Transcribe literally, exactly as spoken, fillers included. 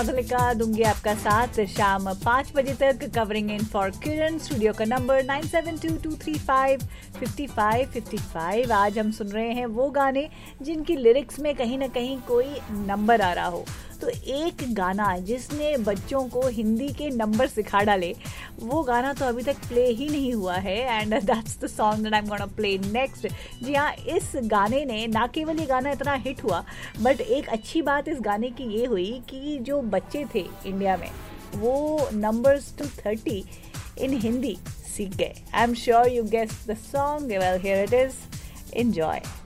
का दूंगी आपका साथ शाम पाँच बजे तक, covering in for Kiran. Studio का number nine seven to to three five fifty five fifty five. आज हम सुन रहे हैं वो गाने जिनकी लिरिक्स में कहीं ना कहीं कोई नंबर आ रहा हो। तो एक गाना जिसने बच्चों को हिंदी के नंबर सिखा डाले, वो गाना तो अभी तक प्ले ही नहीं हुआ है, and that's the song that I am gonna play next. जी हाँ, इस गाने ने ना केवल ये गाना इतना हिट हुआ, बट एक अच्छी बात इस गाने की ये हुई कि जो बच्चे थे इंडिया में, वो numbers to thirty in Hindi सीख गए। I am sure you guess the song. Well, here it is, enjoy.